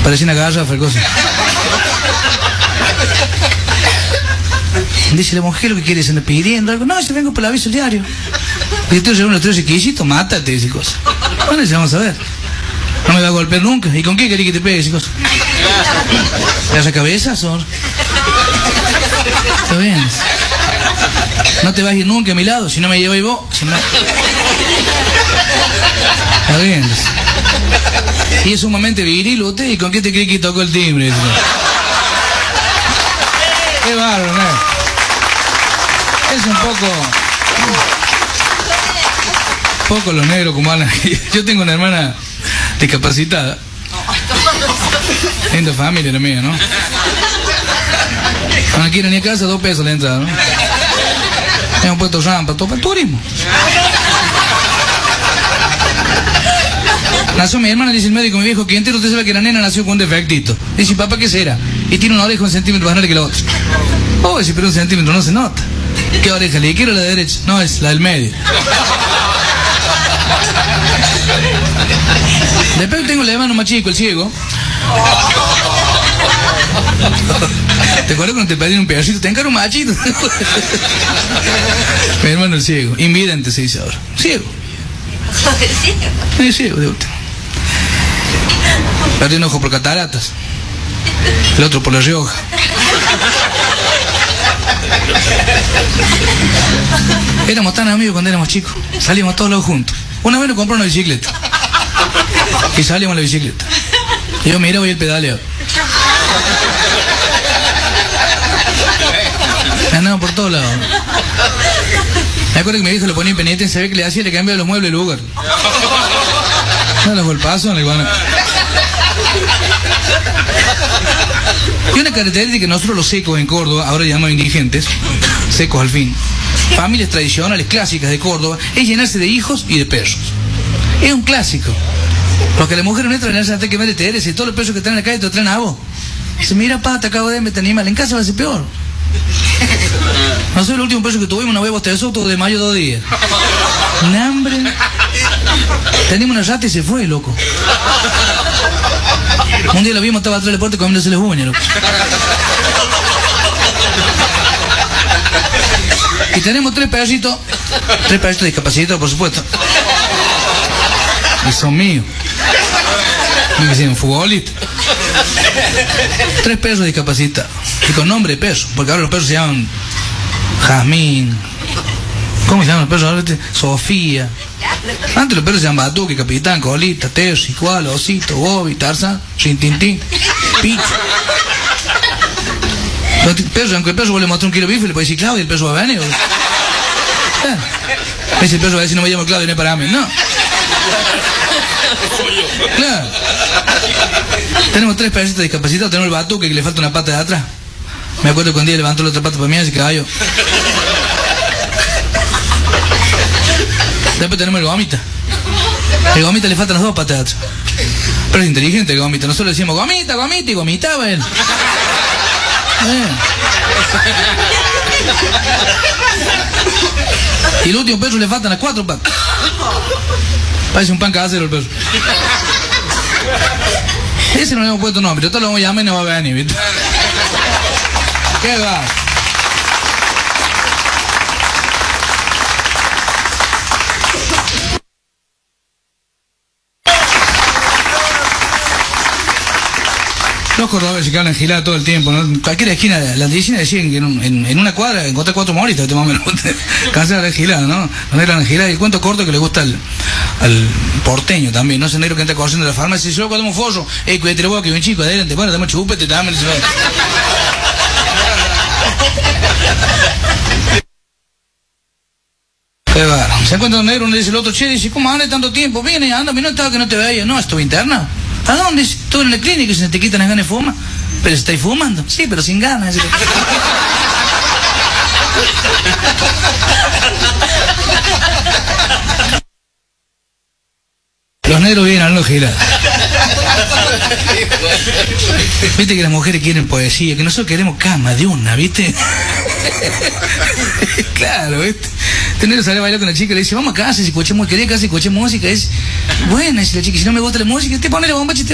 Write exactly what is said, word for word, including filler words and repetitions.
Parecía una garrafa, el cosa. Dice la mujer, lo que quiere, se anda pidiendo algo. No, yo vengo por el aviso diario. Y tú según los tres requisitos, mátate, dice cosa. Bueno, ya vamos a ver. No me va a golpear nunca. ¿Y con qué querés que te pegue, dice cosa? ¿Te hace cabezas o...? Está bien. No te vas a ir nunca a mi lado, si no me lleváis vos. Si no... Está bien. Y es sumamente viril usted, ¿y con qué te crees que tocó el timbre? Qué bárbaro, ¿no? Es un poco... Un poco los negros como Ana. Yo tengo una hermana discapacitada. Linda familia la mía, ¿no? No quiere ni a casa, dos pesos la entrada, ¿no? Hemos puesto rampa, todo para el turismo. Nació mi hermana, dice el médico, mi viejo Quintero, usted sabe que la nena nació con un defectito. Dice, papá, ¿qué será? Y tiene una oreja un centímetro más grande que la otra. Oh, dice, pero un centímetro no se nota. ¿Qué oreja? ¿La izquierda o la derecha? No, es la del medio. Después tengo el hermano más chico, el ciego. ¿Te acuerdas cuando te pedí un pedacito? Te encargo un machito. Mi hermano el ciego. Invidente se dice ahora. Ciego. Es ciego, de último. Perdió un ojo por cataratas. El otro por La Rioja. Éramos tan amigos cuando éramos chicos. Salíamos todos los juntos. Una vez nos compró una bicicleta. Y salimos en la bicicleta. Y yo miraba y él pedaleaba. Andaba por todos lados. Me acuerdo que mi viejo lo ponía en pendiente, se ve que le hacía, le cambiaba los muebles de lugar. No los golpazos, no le igual. Y una característica que nosotros los secos en Córdoba, ahora llamamos indigentes, secos al fin, familias tradicionales, clásicas de Córdoba, es llenarse de hijos y de perros. Es un clásico. Porque la mujer no entra en esa que me te eres y todos los perros que están en la calle te lo traen a vos. Dice, mira, pa, te acabo de meter animal. En casa va a ser peor. Nosotros el último perro que tuvimos, una huevo hasta el soto de mayo dos días. Un hambre. Teníamos una rata y se fue, loco. Un día lo vimos, estaba atrás de la puerta comiéndose las uñas, loco. Y tenemos tres perritos, tres perritos discapacitados, por supuesto. Y son míos. Me dicen futbolista. Tres perros discapacitados. Y con nombre de perro. Porque ahora los perros se llaman Jazmín. ¿Cómo se llaman los perros ahora? Sofía. Antes los perros se llaman Batuque, Capitán, Colita, Terci, Koala, Osito, Bobby, Tarzán, Rintintín, Picho. Los perros, aunque el perro vos le mostró un kilo de bife, le puede decir Claudio, el perro va a venir. ¿Eh? Ese perro va a decir, no me llamo Claudio, no es para mí. No. Claro. Tenemos tres perritos discapacitados. Tenemos el Batuque que le falta una pata de atrás. Me acuerdo que un día levantó la otra pata para mí, así que caballo. Después tenemos el Gomita. El Gomita le faltan las dos patas de atrás. Pero es inteligente el Gomita. Nosotros le decimos Gomita, Gomita, y gomitaba él. Eh. Y el último perro le faltan las cuatro patas. Parece un pan casero el perro. Ese no le hemos puesto nombre, nosotros lo vamos a llamar y no va a venir, ¿viste? ¿Qué va? Los cordobeses se quedan engilados todo el tiempo, ¿no? En cualquier esquina, las medicinas decían que en, un, en, en una cuadra encontré cuatro moritas, más o menos, cansada de engiladas, ¿no? No eran engiladas. Y el cuento corto que le gusta al, al porteño también, ¿no? Ese negro que entra corriendo de la farmacia y dice, loco, dame un forro, eh, cuídate la boca, que un chico adelante, bueno, dame chupete, dame el... Qué va. Se encuentra un negro, uno le dice el otro, che, dice, ¿cómo anda tanto tiempo? Viene, anda, no estaba que no te veía. No, estuve interna. ¿A dónde? Estuve en la clínica y se te quitan las ganas de fumar. Pero estáis fumando. Sí, pero sin ganas. Los negros vienen a los gilados. Viste que las mujeres quieren poesía, que nosotros queremos cama de una, ¿viste? Claro, ¿viste? Este negro sale a bailar con la chica y le dice, vamos a casa, si escuchemos, quería casa, si escuchemos música. Es buena, dice la chica, si no me gusta la música, te pone la bomba,